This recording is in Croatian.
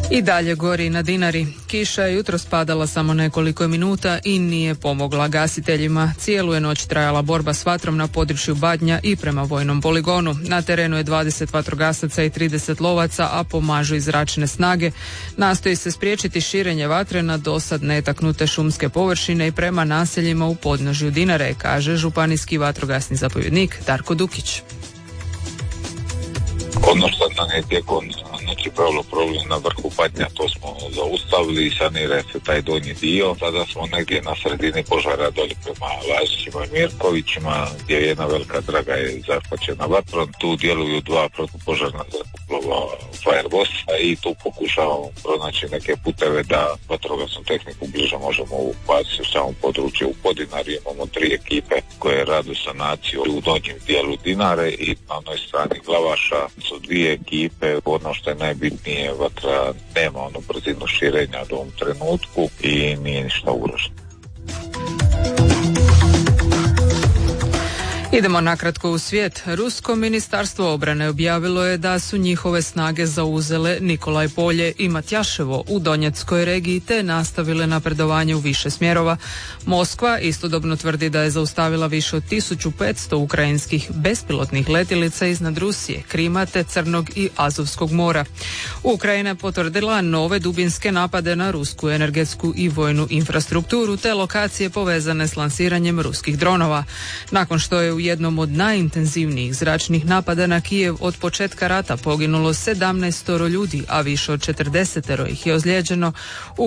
I dalje gori na Dinari. Kiša je jutros padala samo nekoliko minuta i nije pomogla gasiteljima. Cijelu je noć trajala borba s vatrom na području Badnja i prema vojnom poligonu. Na terenu je 20 vatrogasaca i 30 lovaca, a pomažu i zračne snage. Nastoji se spriječiti širenje vatre na dosad netaknute šumske površine i prema naseljima u podnožju Dinare, kaže županijski vatrogasni zapovjednik Darko Dukić. Ono što nam je tijekom noći pravilo problem na vrhu Badnja, to smo zaustavili i sanira se taj donji dio. Sada smo negdje na sredini požara dolje prema Lažićima i Mirkovićima, gdje je jedna velika draga je zahvaćena vatrom. Tu djeluju dva protupožarna zrakoplova Fireboss i tu pokušavamo pronaći neke puteve da vatrogasnu tehniku bliže možemo upasti u samom području. U Podinari imamo 3 ekipe koje rade sanaciju u donjem dijelu Dinare i na onoj strani Glavaša su 2 ekipe. Ono što je najbitnije, vatra nema onu brzinu širenja u ovom trenutku i nije ništa ugroženo. Idemo nakratko u svijet. Rusko ministarstvo obrane objavilo je da su njihove snage zauzele Nikolaj Polje i Matjaševo u Donjeckoj regiji te nastavile napredovanje u više smjerova. Moskva istodobno tvrdi da je zaustavila više od 1500 ukrajinskih bespilotnih letjelica iznad Rusije, Krima te Crnog i Azovskog mora. Ukrajina je potvrdila nove dubinske napade na rusku energetsku i vojnu infrastrukturu te lokacije povezane s lansiranjem ruskih dronova. Nakon što je u jednom od najintenzivnijih zračnih napada na Kijev od početka rata poginulo 17 ljudi, a više od 40 ih je ozlijeđeno.